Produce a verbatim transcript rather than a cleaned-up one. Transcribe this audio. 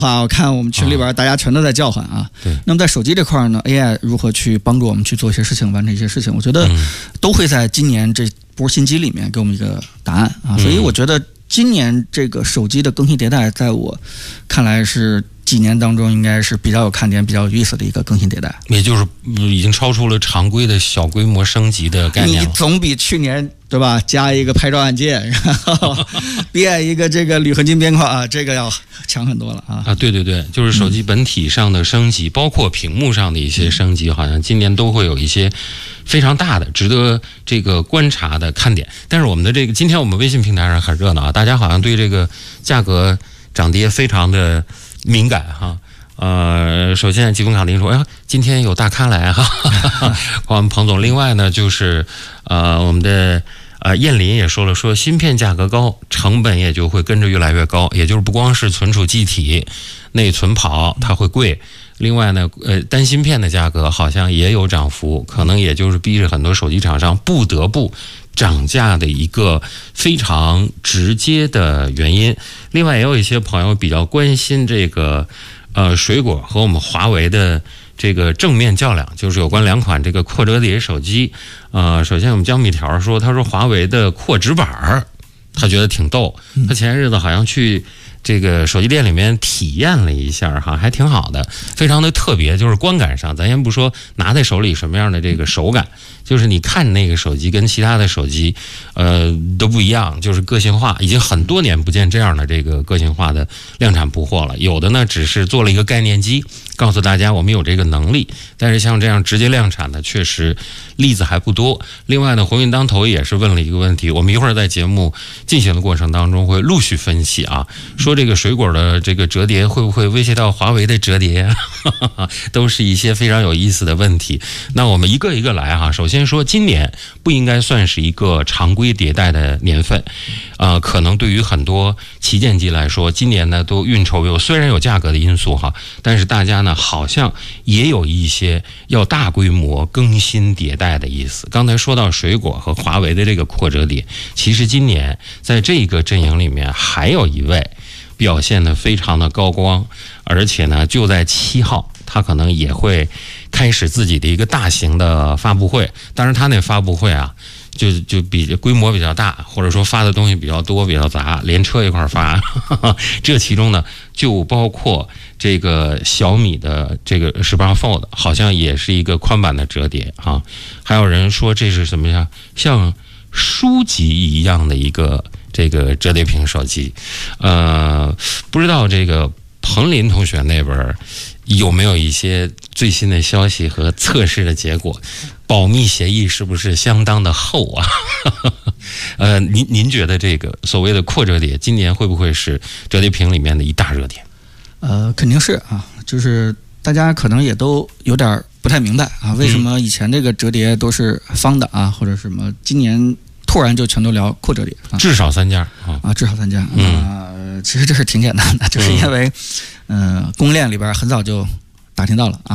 啊，我看我们群里边大家全都在叫唤啊。 对。 那么在手机这块呢 ，A I 如何去帮助我们去做一些事情，完成一些事情？我觉得都会在今年这波新机里面给我们一个答案啊。所以我觉得今年这个手机的更新迭代，在我看来是几年当中应该是比较有看点、比较有意思的一个更新迭代。 也就是已经超出了常规的小规模升级的概念了。 你总比去年对吧？加一个拍照按键，然后变一个这个铝合金边框啊，这个要强很多了啊！ 啊，对对对，就是手机本体上的升级，嗯、包括屏幕上的一些升级，好像今年都会有一些非常大的、值得这个观察的看点。但是我们的这个，今天我们微信平台上很热闹啊，大家好像对这个价格涨跌非常的敏感哈。呃，首先吉丰卡林说，哎呀，今天有大咖来哈，我们彭总。另外呢，就是呃，我们的呃燕林也说了，说芯片价格高，成本也就会跟着越来越高，也就是不光是存储记体、内存跑它会贵，另外呢，呃，单芯片的价格好像也有涨幅，可能也就是逼着很多手机厂商不得不涨价的一个非常直接的原因。另外，也有一些朋友比较关心这个。呃，水果和我们华为的这个正面较量，就是有关两款这个扩折叠手机。呃，首先我们江米条说，他说华为的扩直板，他觉得挺逗。他前日子好像去这个手机店里面体验了一下哈，还挺好的，非常的特别。就是观感上，咱先不说拿在手里什么样的这个手感，就是你看那个手机跟其他的手机，呃，都不一样，就是个性化。已经很多年不见这样的这个个性化的量产铺货了。有的呢，只是做了一个概念机，告诉大家我们有这个能力。但是像这样直接量产的，确实例子还不多。另外呢，鸿运当头也是问了一个问题，我们一会儿在节目进行的过程当中会陆续分析啊，说这个水果的这个折叠会不会威胁到华为的折叠，都是一些非常有意思的问题。那我们一个一个来哈。首先说，今年不应该算是一个常规迭代的年份，呃，可能对于很多旗舰机来说，今年呢都运筹帷幄，虽然有价格的因素哈，但是大家呢好像也有一些要大规模更新迭代的意思。刚才说到水果和华为的这个扩折叠，其实今年在这个阵营里面还有一位表现得非常的高光，而且呢就在七号，他可能也会开始自己的一个大型的发布会。当然他那发布会啊就就比规模比较大，或者说发的东西比较多比较杂，连车一块发这其中呢就包括这个小米的这个十八 Fold 好像也是一个宽版的折叠啊，还有人说这是什么呀，像书籍一样的一个这个折叠屏手机。呃不知道这个彭林同学那边有没有一些最新的消息和测试的结果？保密协议是不是相当的厚啊？呃，您您觉得这个所谓的扩折叠，今年会不会是折叠屏里面的一大热点？ 呃，肯定是啊，就是大家可能也都有点不太明白啊，为什么以前这个折叠都是方的啊，或者什么，今年突然就全都聊扩折叠啊？ 至少三家啊， 啊，至少三家。 嗯、 呃，其实这是挺简单的，就是因为，嗯、呃，供应链里边很早就打听到了啊。